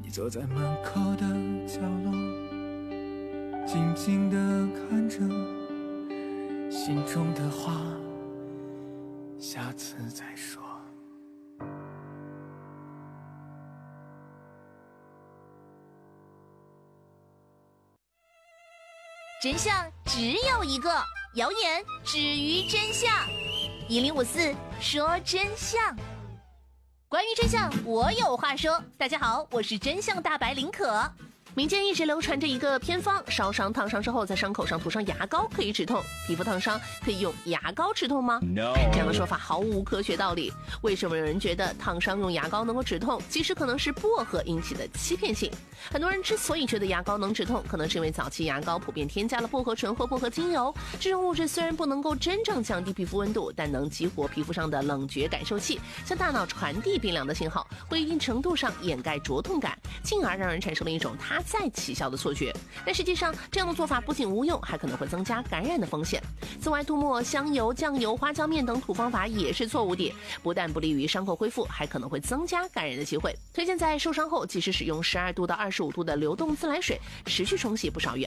你坐在门口的角落，静静地看着，心中的话下次再说。 真相只有一个，谣言止于真相。1054说真相。关于真相，我有话说。大家好，我是真相大白林可。民间一直流传着一个偏方，烧伤烫伤之后在伤口上涂上牙膏可以止痛，皮肤烫伤可以用牙膏止痛吗？ No， 这样的说法毫无科学道理。为什么有人觉得烫伤用牙膏能够止痛，其实可能是薄荷引起的欺骗性。很多人之所以觉得牙膏能止痛，可能是因为早期牙膏普遍添加了薄荷醇或薄荷精油，这种物质虽然不能够真正降低皮肤温度，但能激活皮肤上的冷觉感受器，向大脑传递冰凉的信号，会一定程度上掩盖灼痛感，进而让人产生了一种它在起效的错觉。但实际上这样的做法不仅无用，还可能会增加感染的风险。此外，涂抹香油、酱油、花椒面等土方法也是错误的，不但不利于伤口恢复，还可能会增加感染的机会。推荐在受伤后及时使用12度到25度的流动自来水，持续冲洗不少于